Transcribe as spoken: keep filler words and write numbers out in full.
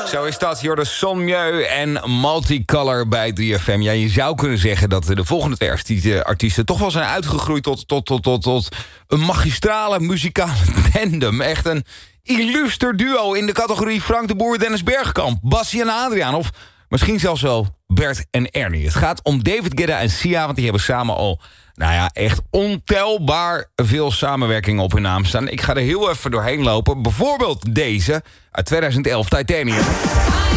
Zo is dat, Jorde Sonmieu en Multicolor bij drie F M. Ja, je zou kunnen zeggen dat de volgende twee artiesten, artiesten toch wel zijn uitgegroeid tot, tot, tot, tot, tot een magistrale muzikale tandem. Echt een illuster duo in de categorie Frank de Boer, Dennis Bergkamp, Bassie en Adriaan. Of misschien zelfs wel Bert en Ernie. Het gaat om David Guetta en Sia, want die hebben samen al, nou ja, echt ontelbaar veel samenwerkingen op hun naam staan. Ik ga er heel even doorheen lopen. Bijvoorbeeld deze uit tweeduizend elf, Titanium.